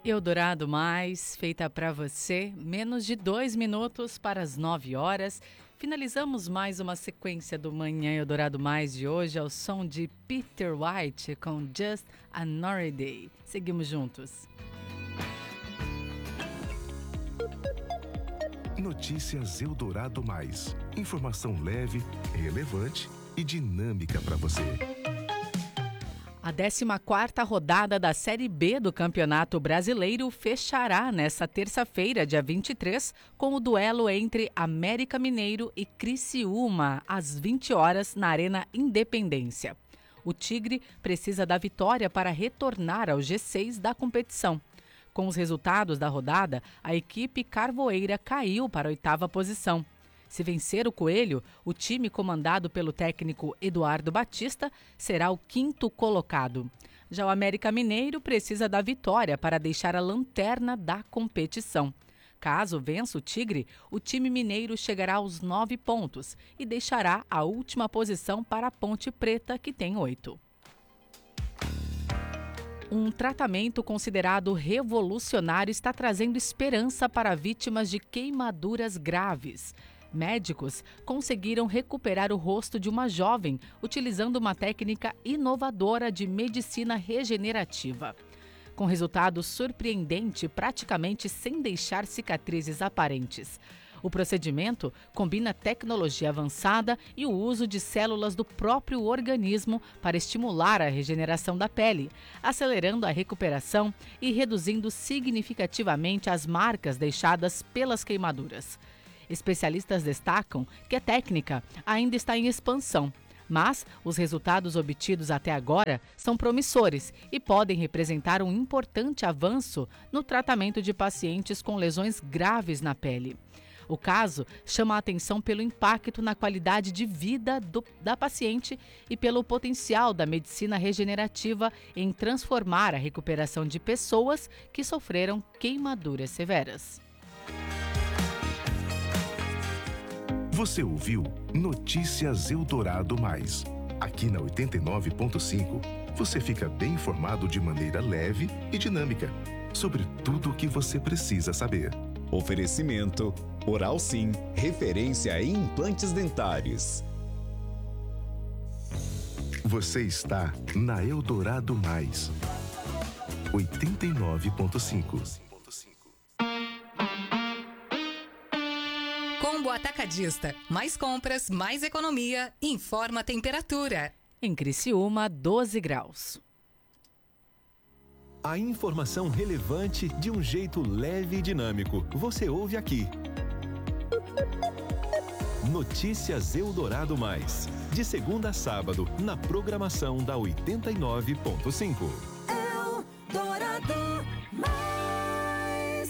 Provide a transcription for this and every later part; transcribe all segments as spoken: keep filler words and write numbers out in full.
Eldorado Mais, feita para você, menos de dois minutos para as nove horas. Finalizamos mais uma sequência do Manhã Eldorado Mais de hoje ao som de Peter White com Just Another Day. Seguimos juntos. Notícias Eldorado Mais. Informação leve, relevante e dinâmica para você. A décima quarta rodada da Série B do Campeonato Brasileiro fechará nesta terça-feira, dia vinte e três, com o duelo entre América Mineiro e Criciúma, às vinte horas, na Arena Independência. O Tigre precisa da vitória para retornar ao G seis da competição. Com os resultados da rodada, a equipe carvoeira caiu para a oitava posição. Se vencer o Coelho, o time comandado pelo técnico Eduardo Batista será o quinto colocado. Já o América Mineiro precisa da vitória para deixar a lanterna da competição. Caso vença o Tigre, o time mineiro chegará aos nove pontos e deixará a última posição para a Ponte Preta, que tem oito. Um tratamento considerado revolucionário está trazendo esperança para vítimas de queimaduras graves. Médicos conseguiram recuperar o rosto de uma jovem utilizando uma técnica inovadora de medicina regenerativa. Com resultado surpreendente, praticamente sem deixar cicatrizes aparentes. O procedimento combina tecnologia avançada e o uso de células do próprio organismo para estimular a regeneração da pele, acelerando a recuperação e reduzindo significativamente as marcas deixadas pelas queimaduras. Especialistas destacam que a técnica ainda está em expansão, mas os resultados obtidos até agora são promissores e podem representar um importante avanço no tratamento de pacientes com lesões graves na pele. O caso chama a atenção pelo impacto na qualidade de vida do, da paciente e pelo potencial da medicina regenerativa em transformar a recuperação de pessoas que sofreram queimaduras severas. Você ouviu Notícias Eldorado Mais. Aqui na oitenta e nove ponto cinco, você fica bem informado de maneira leve e dinâmica sobre tudo o que você precisa saber. Oferecimento Oral Sim, referência em implantes dentários. Você está na Eldorado Mais. oitenta e nove ponto cinco. Combo Atacadista. Mais compras, mais economia. Informa a temperatura. Em Criciúma, doze graus. A informação relevante de um jeito leve e dinâmico. Você ouve aqui. Notícias Eldorado Mais. De segunda a sábado, na programação da oitenta e nove ponto cinco. Eldorado Mais.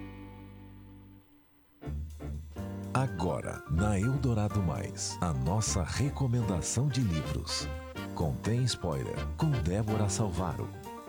Agora, na Eldorado Mais, a nossa recomendação de livros. Contém spoiler, com Débora Salvaro.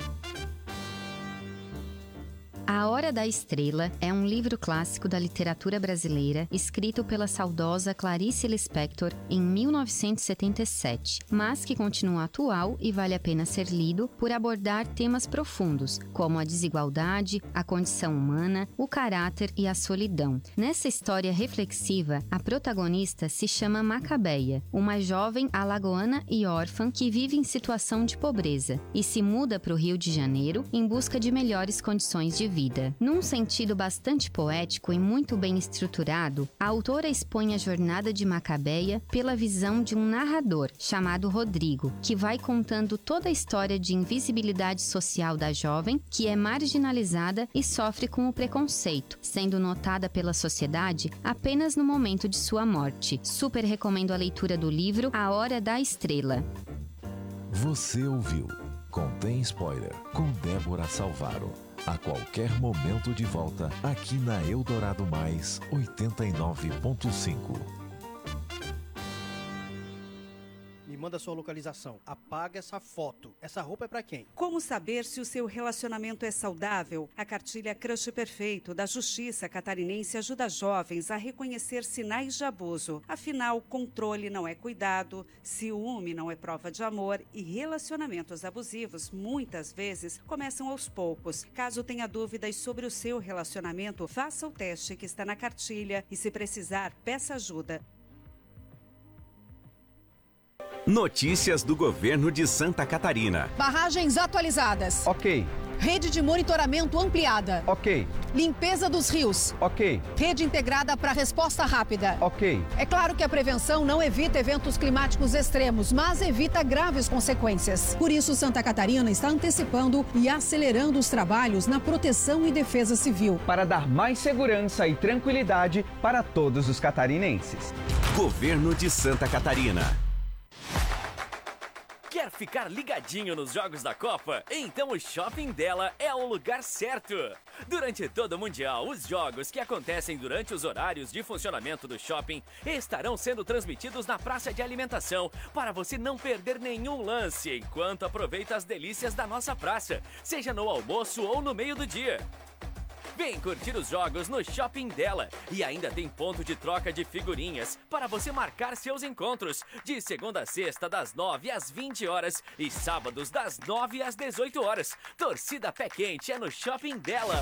A Hora da Estrela é um livro clássico da literatura brasileira, escrito pela saudosa Clarice Lispector em mil novecentos e setenta e sete, mas que continua atual e vale a pena ser lido por abordar temas profundos, como a desigualdade, a condição humana, o caráter e a solidão. Nessa história reflexiva, a protagonista se chama Macabeia, uma jovem alagoana e órfã que vive em situação de pobreza e se muda para o Rio de Janeiro em busca de melhores condições de vida. Vida. Num sentido bastante poético e muito bem estruturado, a autora expõe a jornada de Macabeia pela visão de um narrador chamado Rodrigo, que vai contando toda a história de invisibilidade social da jovem, que é marginalizada e sofre com o preconceito, sendo notada pela sociedade apenas no momento de sua morte. Super recomendo a leitura do livro A Hora da Estrela. Você ouviu Contém Spoiler, com Débora Salvaro. A qualquer momento de volta, aqui na Eldorado Mais, oitenta e nove ponto cinco. me manda sua localização. Apaga essa foto. Essa roupa é pra quem? Como saber se o seu relacionamento é saudável? A cartilha Crush Perfeito da Justiça Catarinense ajuda jovens a reconhecer sinais de abuso. Afinal, controle não é cuidado, ciúme não é prova de amor e relacionamentos abusivos muitas vezes começam aos poucos. Caso tenha dúvidas sobre o seu relacionamento, faça o teste que está na cartilha e, se precisar, peça ajuda. Notícias do governo de Santa Catarina. Barragens atualizadas. Ok. Rede de monitoramento ampliada. Ok. Limpeza dos rios. Ok. Rede integrada para resposta rápida. Ok. É claro que a prevenção não evita eventos climáticos extremos, mas evita graves consequências. Por isso, Santa Catarina está antecipando e acelerando os trabalhos na proteção e defesa civil. Para dar mais segurança e tranquilidade para todos os catarinenses. Governo de Santa Catarina. Quer ficar ligadinho nos jogos da Copa? Então o Shopping dela é o lugar certo. Durante todo o Mundial, os jogos que acontecem durante os horários de funcionamento do shopping estarão sendo transmitidos na praça de alimentação para você não perder nenhum lance enquanto aproveita as delícias da nossa praça, seja no almoço ou no meio do dia. Vem curtir os jogos no Shopping dela. E ainda tem ponto de troca de figurinhas para você marcar seus encontros. De segunda a sexta, das nove às vinte horas. E sábados, das nove às dezoito horas. Torcida Pé Quente é no Shopping dela.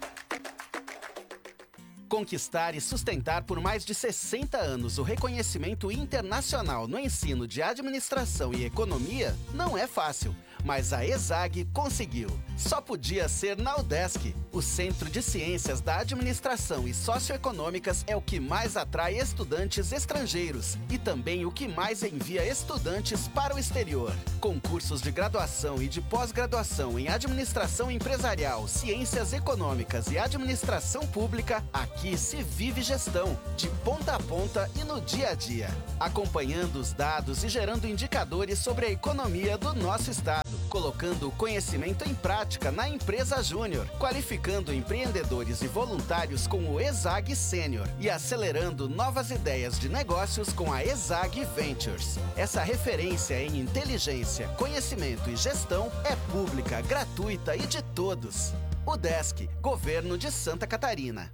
Conquistar e sustentar por mais de sessenta anos o reconhecimento internacional no ensino de administração e economia não é fácil, mas a ESAG conseguiu. Só podia ser na UDESC. O Centro de Ciências da Administração e Socioeconômicas é o que mais atrai estudantes estrangeiros e também o que mais envia estudantes para o exterior. Com cursos de graduação e de pós-graduação em Administração Empresarial, Ciências Econômicas e Administração Pública, aqui se vive gestão, de ponta a ponta e no dia a dia, acompanhando os dados e gerando indicadores sobre a economia do nosso estado, colocando o conhecimento em prática na empresa Júnior, qualificando empreendedores e voluntários com o ESAG Sênior e acelerando novas ideias de negócios com a ESAG Ventures. Essa referência em inteligência, conhecimento e gestão é pública, gratuita e de todos. UDESC, Governo de Santa Catarina.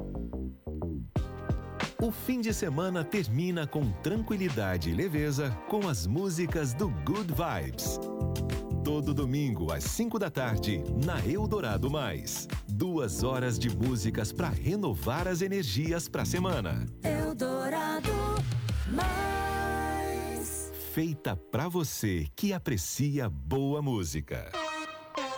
O fim de semana termina com tranquilidade e leveza com as músicas do Good Vibes. Todo domingo, às cinco da tarde, na Eldorado Mais. Duas horas de músicas para renovar as energias para a semana. Eldorado Mais. Feita para você que aprecia boa música.